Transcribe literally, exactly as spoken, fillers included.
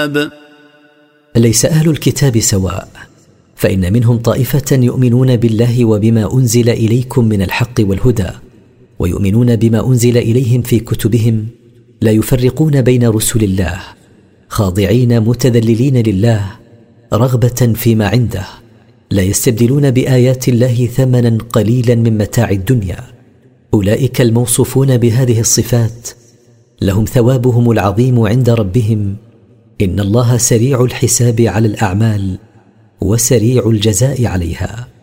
الكتاب ليس أهل الكتاب سواء، فإن منهم طائفة يؤمنون بالله وبما أنزل إليكم من الحق والهدى، ويؤمنون بما أنزل إليهم في كتبهم، لا يفرقون بين رسل الله، خاضعين متذللين لله رغبة فيما عنده، لا يستبدلون بآيات الله ثمنا قليلا من متاع الدنيا. أولئك الموصوفون بهذه الصفات لهم ثوابهم العظيم عند ربهم، إن الله سريع الحساب على الأعمال وسريع الجزاء عليها.